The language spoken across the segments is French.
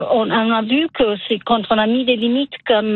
on a vu que c'est quand on a mis des limites comme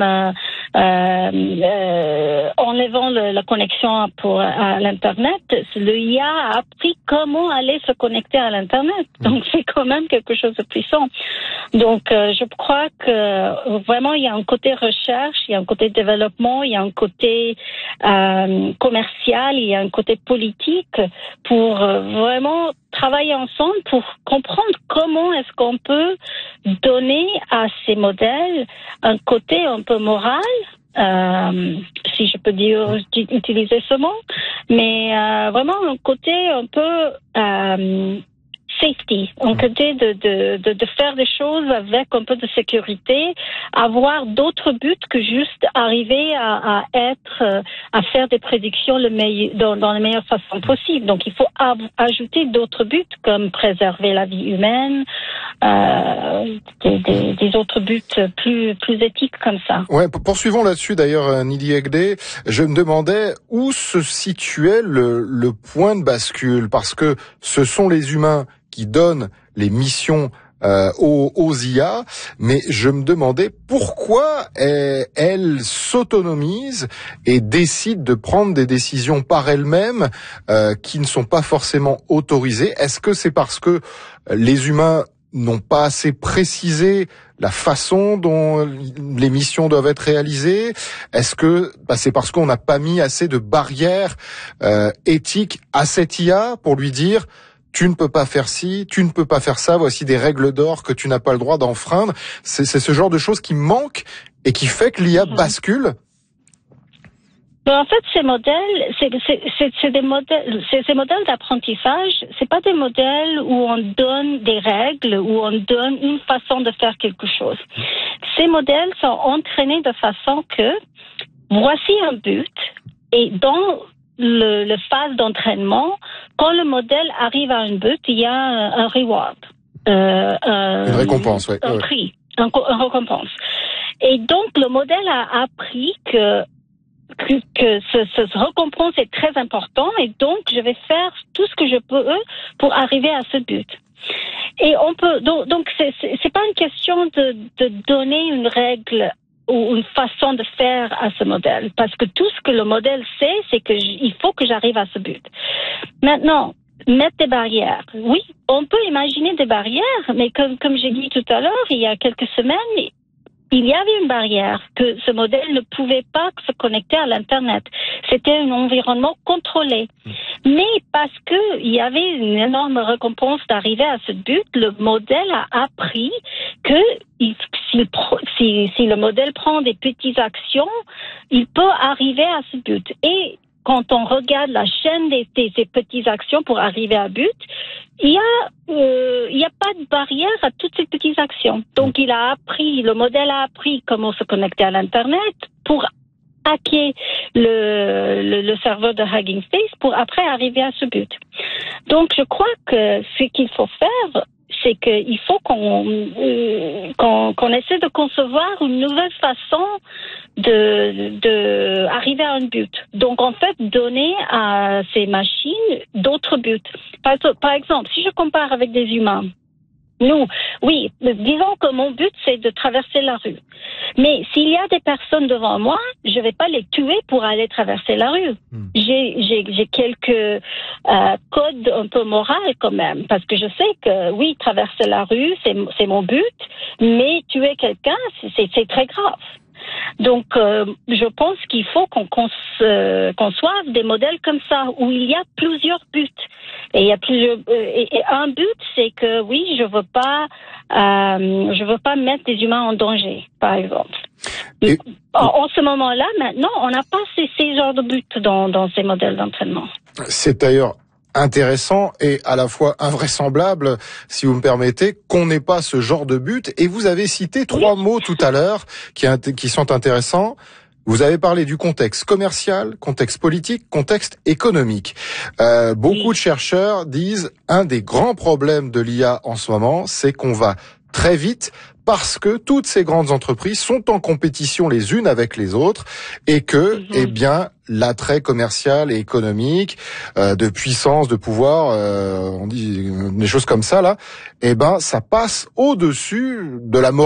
enlevant la connexion à l'internet, le IA a appris comment aller se connecter à l'internet. Donc c'est quand même quelque chose de puissant. Donc je crois que vraiment il y a un côté recherche, il y a un côté développement, il y a un côté commercial, il y a un côté politique pour vraiment travailler ensemble pour comprendre comment est-ce qu'on peut donner à ces modèles un côté un peu moral, si je peux utiliser ce mot, mais vraiment un côté un peu safety, un côté de faire des choses avec un peu de sécurité, avoir d'autres buts que juste arriver à faire des prédictions dans la meilleure façon possible. Donc il faut ajouter d'autres buts comme préserver la vie humaine, des autres buts plus éthiques comme ça. Ouais, poursuivons là-dessus d'ailleurs, Nili Egde. Je me demandais où se situait le point de bascule, parce que ce sont les humains qui donnent les missions aux IA, mais je me demandais pourquoi elles s'autonomisent et décident de prendre des décisions par elles-mêmes qui ne sont pas forcément autorisées. Est-ce que c'est parce que les humains n'ont pas assez précisé la façon dont les missions doivent être réalisées? Est-ce que c'est parce qu'on n'a pas mis assez de barrières éthiques à cette IA pour lui dire tu ne peux pas faire ci, tu ne peux pas faire ça, voici des règles d'or que tu n'as pas le droit d'enfreindre? C'est ce genre de choses qui manque et qui fait que l'IA bascule? En fait, ces modèles, c'est des modèles, ces modèles d'apprentissage, c'est pas des modèles où on donne des règles, où on donne une façon de faire quelque chose. Ces modèles sont entraînés de façon que voici un but, et dans le phase d'entraînement, quand le modèle arrive à un but, il y a un reward, une récompense, ouais. Un prix, une récompense. Et donc le modèle a appris que ce récompense est très important, et donc je vais faire tout ce que je peux pour arriver à ce but. Et on peut donc c'est pas une question de donner une règle ou une façon de faire à ce modèle, parce que tout ce que le modèle sait, c'est que il faut que j'arrive à ce but. Maintenant, mettre des barrières. Oui, on peut imaginer des barrières, mais comme j'ai dit tout à l'heure, il y a quelques semaines, il y avait une barrière, que ce modèle ne pouvait pas se connecter à l'Internet. C'était un environnement contrôlé. Mais parce que il y avait une énorme récompense d'arriver à ce but, le modèle a appris que si le modèle prend des petites actions, il peut arriver à ce but. Et quand on regarde la chaîne des petites actions pour arriver à but, il y a pas de barrière à toutes ces petites actions. Donc le modèle a appris comment se connecter à l'Internet pour hacker le serveur de Hugging Face pour après arriver à ce but. Donc je crois que ce qu'il faut faire, c'est qu'il faut qu'on essaie de concevoir une nouvelle façon de arriver à un but. Donc en fait, donner à ces machines d'autres buts. Par exemple, si je compare avec des humains, oui, disons que mon but c'est de traverser la rue. Mais s'il y a des personnes devant moi, je vais pas les tuer pour aller traverser la rue. J'ai quelques codes un peu moraux quand même, parce que je sais que oui, traverser la rue c'est mon but, mais tuer quelqu'un c'est très grave. Donc, je pense qu'il faut qu'on conçoive des modèles comme ça, où il y a plusieurs buts. Et il y a plusieurs, et un but, c'est que oui, je veux pas mettre des humains en danger, par exemple. En ce moment-là, maintenant, on n'a pas ces genres de buts dans ces modèles d'entraînement. C'est d'ailleurs intéressant et à la fois invraisemblable, si vous me permettez, qu'on n'ait pas ce genre de but. Et vous avez cité trois mots tout à l'heure qui sont intéressants. Vous avez parlé du contexte commercial, contexte politique, contexte économique. Beaucoup de chercheurs disent un des grands problèmes de l'IA en ce moment, c'est qu'on va très vite parce que toutes ces grandes entreprises sont en compétition les unes avec les autres et que, eh bien, l'attrait commercial et économique, de puissance, de pouvoir, on dit des choses comme ça là, eh ben, ça passe au-dessus de la morale.